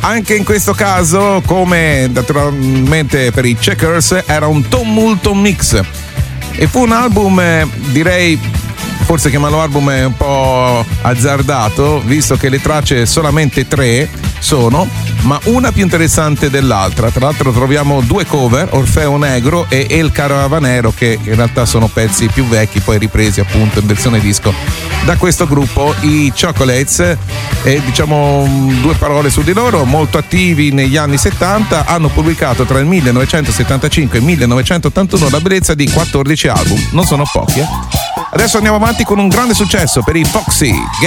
Anche in questo caso, come naturalmente per i Checkers, era un tumulto mix e fu un album, direi, forse chiamarlo album è un po' azzardato, visto che le tracce solamente 3 sono, ma una più interessante dell'altra. Tra l'altro troviamo 2 cover, Orfeo Negro e El Caravanero, che in realtà sono pezzi più vecchi, poi ripresi appunto in versione disco da questo gruppo, i Chocolates. E diciamo 2 parole su di loro: molto attivi negli anni 70, hanno pubblicato tra il 1975 e il 1981 la bellezza di 14 album, non sono pochi. Adesso andiamo avanti con un grande successo per i Foxy.